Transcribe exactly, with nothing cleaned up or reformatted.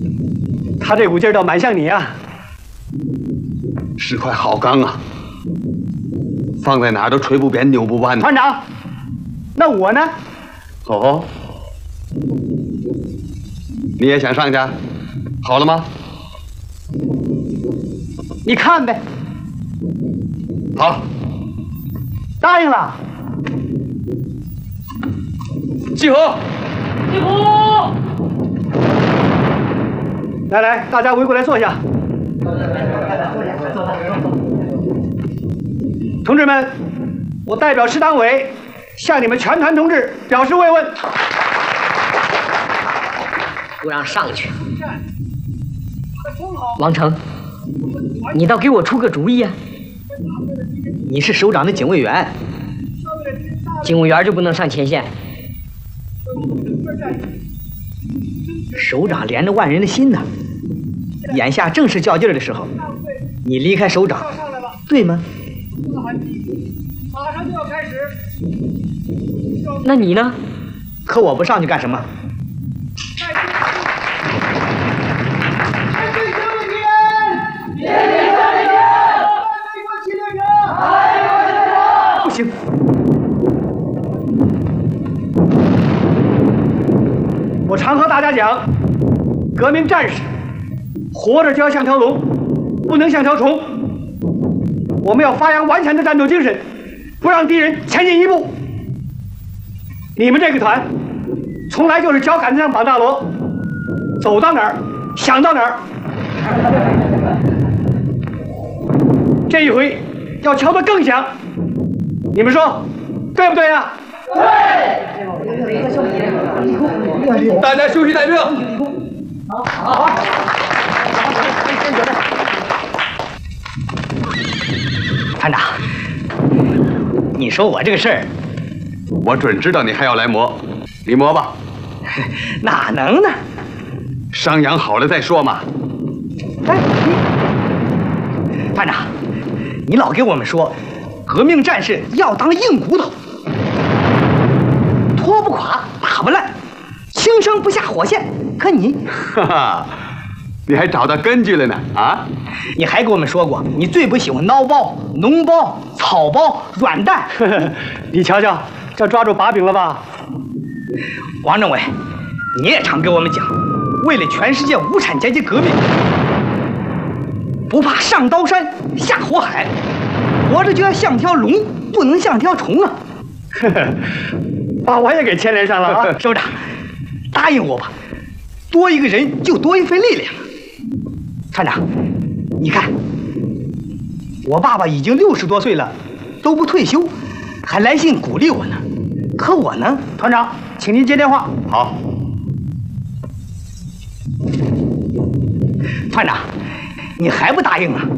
他这股劲儿倒蛮像你啊。 是块好钢啊，放在哪儿都锤不扁、扭不弯。 团长，那我呢？ 哦，你也想上去？好了吗？ 你看呗。 好， 答应了。 集合！ 集合！ 来来，大家围过来坐下。同志们，我代表师党委向你们全团同志表示慰问。 不让上去。王成，你倒给我出个主意啊！ 你是首长的警卫员， 警卫员就不能上前线？ 首长连着万人的心呢。眼下正是较劲儿的时候，你离开首长，对吗？ 马上就要开始。 那你呢？ 可我不上去干什么？不行， 我常和大家讲，革命战士活着就要像条龙，不能像条虫。我们要发扬顽强的战斗精神，不让敌人前进一步。你们这个团，从来就是脚杆子上绑大锣，走到哪儿想到哪儿。这一回要敲得更响，你们说对不对呀？ 对。大家休息待命。 好，好。 团长，你说我这个事儿， 我准知道你还要来磨，你磨吧。 哪能呢？ 伤养好了再说嘛。 哎，你团长，你老给我们说，革命战士要当硬骨头，拖不垮，打不烂，轻生不下火线。可你， 哈哈，你还找到根据了呢啊！ 你还给我们说过，你最不喜欢孬包、脓包、草包、软蛋。 你瞧瞧，这抓住把柄了吧？ 王政委，你也常给我们讲，为了全世界无产阶级革命，不怕上刀山下火海，活着就要像条龙，不能像条虫啊！ 把我也给牵连上了啊！ 首长，答应我吧，多一个人就多一份力量。团长，你看，我爸爸已经六十多岁了，都不退休，还来信鼓励我呢。可我呢， 团长，请您接电话。 好。 团长，你还不答应啊？